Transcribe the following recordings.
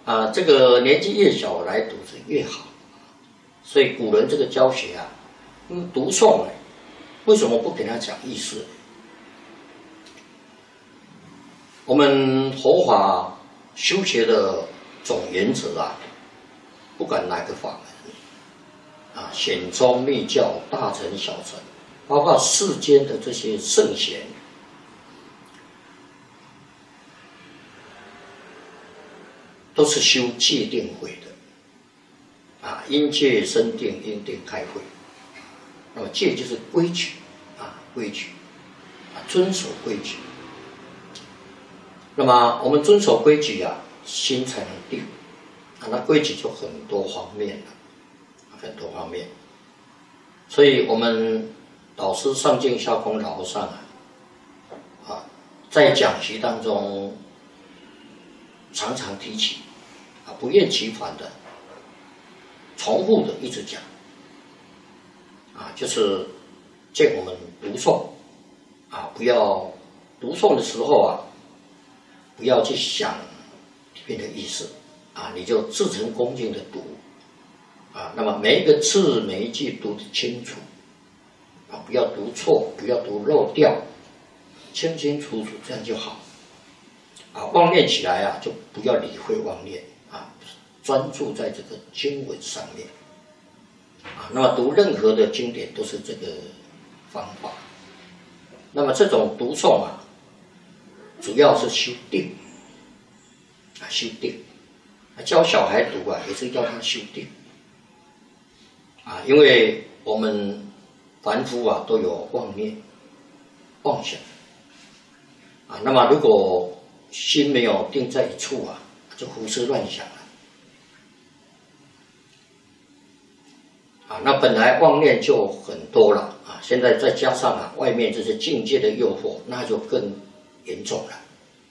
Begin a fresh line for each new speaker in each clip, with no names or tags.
这个年纪越小来读是越好。所以古人这个教学啊，读诵呢，为什么不给他讲意思？我们佛法修学的总原则啊，不管哪个法门显宗密教、大乘小乘，包括世间的这些圣贤，都是修戒定慧的。因戒生定，因定开慧。那么戒就是规矩规矩遵守规矩。那么我们遵守规矩心才能定那规矩就很多方面了，很多方面。所以我们导师上净下空老和尚在讲习当中常常提起不厌其烦的。重复的一直讲就是见我们读诵不要读诵的时候不要去想里面的意思你就至诚恭敬的读那么每一个字每一句读得清楚不要读错，不要读漏掉，清清楚楚，这样就好妄念起来就不要理会妄念专注在这个经文上面那么读任何的经典都是这个方法。那么这种读诵主要是修定修定。教小孩读也是要他修定因为我们凡夫都有妄念、妄想那么如果心没有定在一处就胡思乱想了。那本来妄念就很多了现在再加上外面这些境界的诱惑，那就更严重了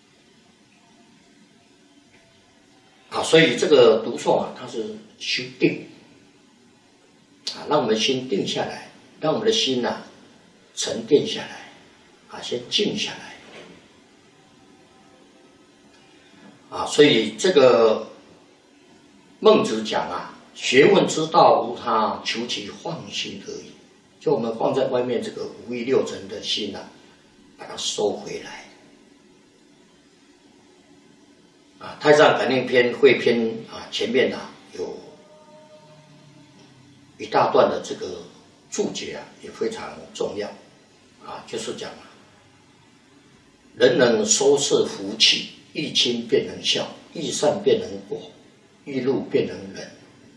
所以这个读诵它是修定让我们心定下来，让我们的心沉淀下来先静下来所以这个孟子讲学问之道无他，求其放心而已。就我们放在外面这个五欲六尘的心把它收回来太上感应篇汇篇前面有一大段的这个注解也非常重要就是讲人能收摄福气，欲亲便能孝，欲善便能果，欲怒便能忍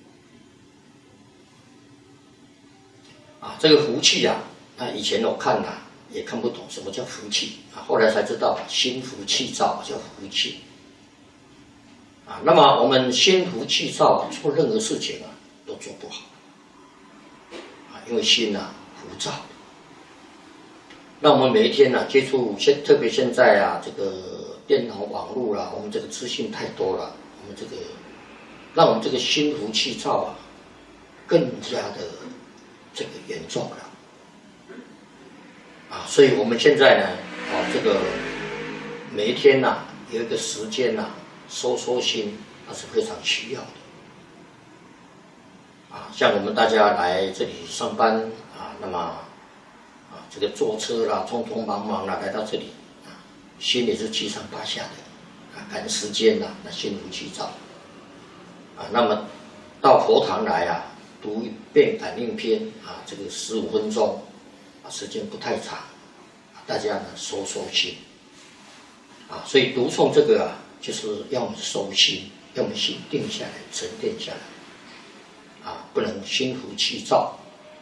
这个福气以前我看也看不懂什么叫福气后来才知道心浮气躁叫福气那么我们心浮气躁做任何事情都做不好因为心浮躁。那我们每一天接触特别现在这个电脑网络啦，我们这个资讯太多了，我们这个让我们这个心浮气躁更加的这个严重了所以我们现在呢这个每一天有一个时间收心那是非常需要的像我们大家来这里上班那么这个坐车啦匆匆忙忙来到这里心里是七上八下的赶时间那心浮气躁那么到佛堂来读一遍感应篇这个15分钟时间不太长大家收心所以读诵这个就是要我们收心，要我们心定下来沉淀下来不能心浮气躁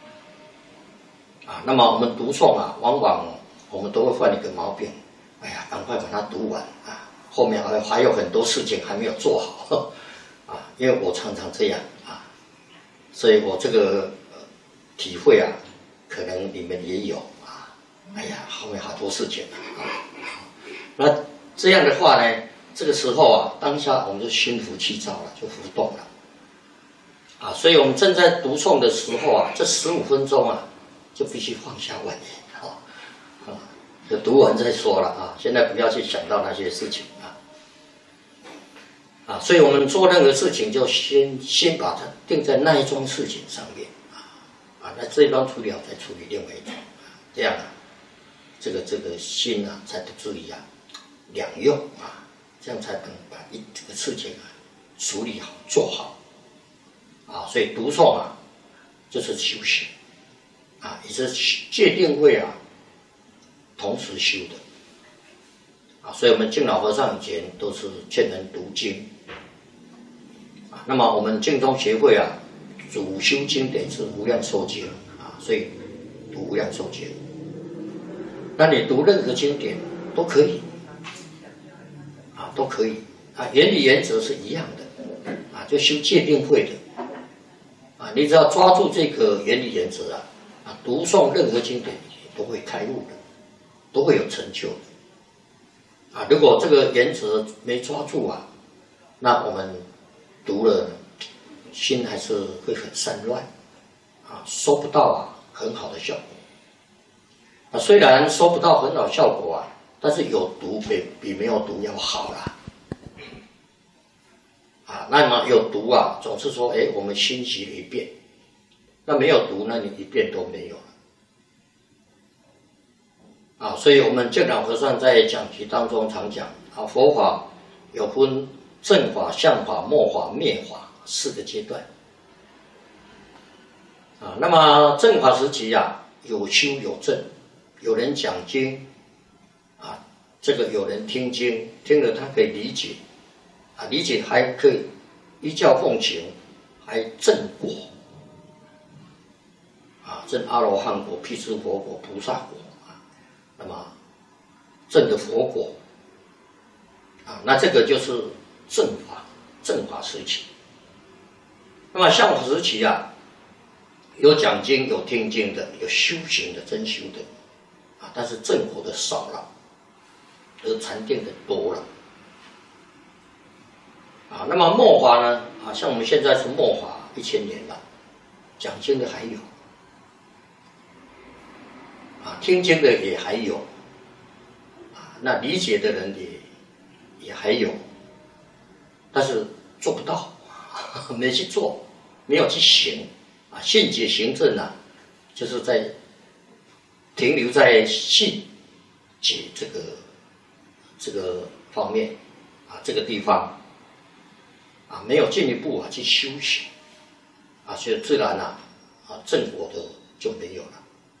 那么我们读诵往往我们都会犯一个毛病，赶快把它读完后面还有很多事情还没有做好因为我常常这样所以我这个体会可能你们也有后面好多事情那这样的话呢，这个时候当下我们就心浮气躁了，就浮动了所以我们正在读诵的时候这15分钟就必须放下妄念就读完再说了现在不要去想到那些事情所以我们做任何事情就先把它定在那一桩事情上面那这一桩处理好再处理另外一桩这样这个心才不至于两用这样才能把这个事情处理好做好所以读诵就是修行也是戒定慧同时修的所以我们净老和尚以前都是劝人读经那么我们净宗协会主修经典是无量寿经所以读无量寿经。那你读任何经典都可以都可以原理原则是一样的就修戒定慧的你只要抓住这个原理原则读诵任何经典都会开悟的，都会有成就的如果这个原则没抓住那我们读了心还是会很散乱收不到很好的效果虽然收不到很好的效果但是有读比没有读要好啦那么有读总是说我们心习了一遍，那没有读那你一遍都没有了所以我们净老和尚在讲题当中常讲佛法有分正法、相法、末法、灭法4个阶段那么正法时期有修有证，有人讲经这个有人听经，听了他可以理解理解还可以依教奉行，还证果证阿罗汉果、辟支佛果、菩萨果那么证的佛果那这个就是正法时期。那么相法时期有讲经有听经的，有修行的真修的但是正果的少了，而禅定的多了那么末法呢像我们现在是末法1000年了，讲经的还有听经的也还有那理解的人也还有，但是做不到没去做，没有去行信解行证就是在停留在信解这个方面这个地方没有进一步去修行所以自然正果的就没有了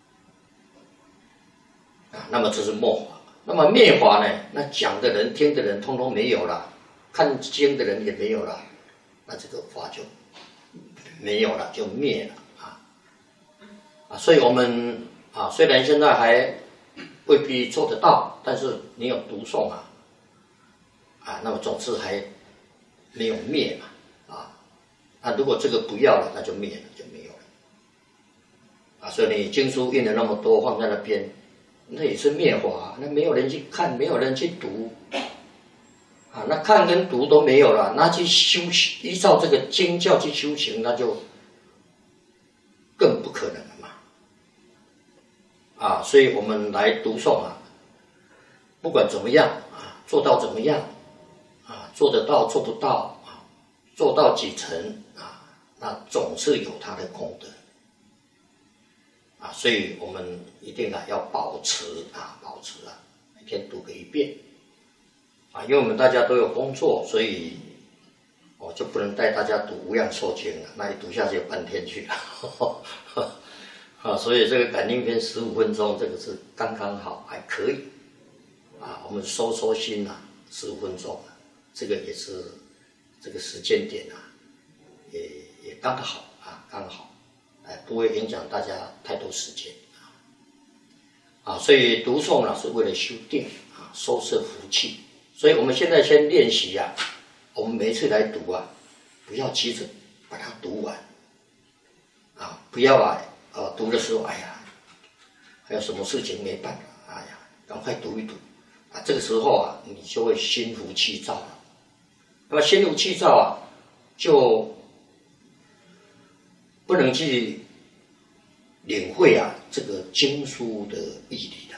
那么这是末法。那么灭法呢？那讲的人听的人通通没有了，看经的人也没有了，那这个法就没有了，就灭了所以我们虽然现在还未必做得到，但是你有读诵那么总之还没有灭那如果这个不要了，那就灭了，就没有了所以你经书印了那么多放在那边，那也是灭法那没有人去看，没有人去读那看跟读都没有了，那去修行，依照这个经教去修行，那就更不可能了嘛所以我们来读诵不管怎么样做到怎么样做得到做不到做到几成那总是有它的功德所以我们一定要保持每天读个1遍因为我们大家都有工作，所以我就不能带大家读无量寿经了，那一读下去有半天去了所以这个感应篇15分钟，这个是刚刚好，还可以我们收心15分钟这个也是这个时间点也刚好刚好不会影响大家太多时间所以读诵是为了修定收摄福气。所以我们现在先练习我们每一次来读不要急着把它读完不要读的时候还有什么事情没办法赶快读一读这个时候你就会心浮气躁了。那么心浮气躁就不能去领会这个经书的义理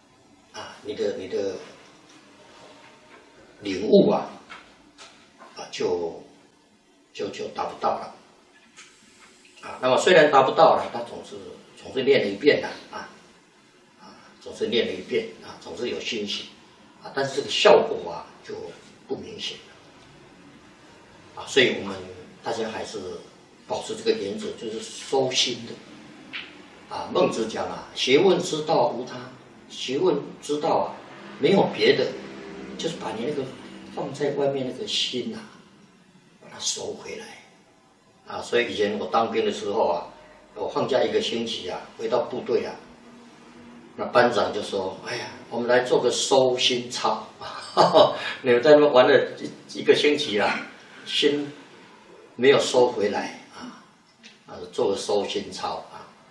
了你的领悟就达不到了。那么虽然达不到了，他总是练了一遍的总是练了一遍总是有欣喜但是这个效果就不明显了所以我们大家还是保持这个原则，就是收心的孟子讲学问之道无他，学问之道没有别的，就是把你那个放在外面那个心把它收回来所以以前我当兵的时候我放假1个星期回到部队那班长就说：“哎呀，我们来做个收心操你们在那边玩了1个星期心没有收回来做个收心操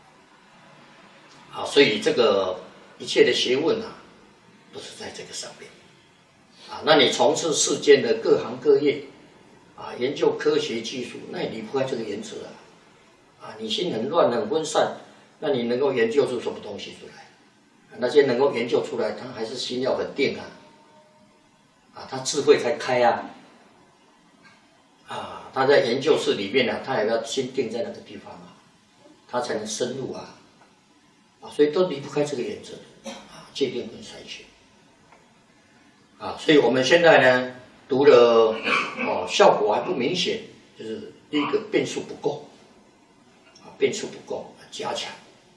所以这个一切的学问都是在这个上面那你从事世间的各行各业研究科学技术，那也离不开这个原则你心很乱很分散，那你能够研究出什么东西出来？那些能够研究出来，他还是心要很定他智慧才开他在研究室里面他也要心定在那个地方他才能深入所以都离不开这个原则界定跟筛选所以我们现在呢读了效果还不明显，就是第一个变数不够变数不够加强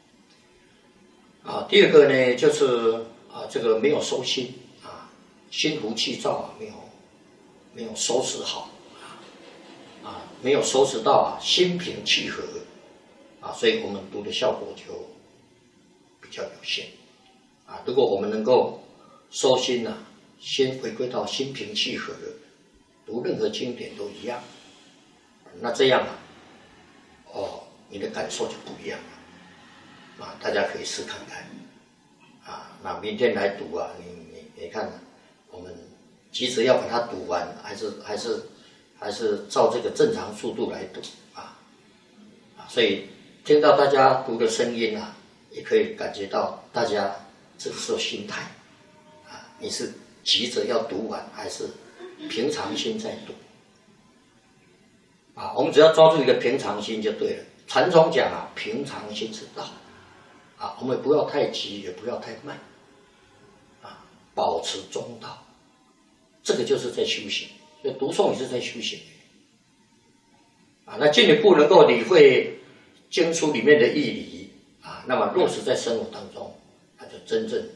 第二个呢就是这个没有收心心浮气躁没有收拾好没有收拾到心平气和所以我们读的效果就比较有限如果我们能够收心先回归到心平气和的，读任何经典都一样那这样你的感受就不一样了大家可以试看看那明天来读你看我们急着要把它读完，还是照这个正常速度来读所以听到大家读的声音也可以感觉到大家这个时候心态你是急着要读完，还是平常心在读我们只要抓住一个平常心就对了。禅宗讲平常心是道我们不要太急，也不要太慢保持中道，这个就是在修行。所以读诵也是在修行那进一步能够理会经书里面的义理那么落实在生活当中，那就真正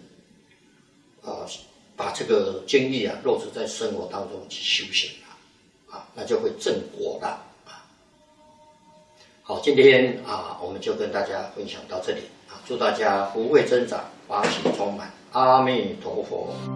把这个经义落实在生活当中去修行那就会正果了好，今天我们就跟大家分享到这里祝大家福慧增长，法喜充满，阿弥陀佛。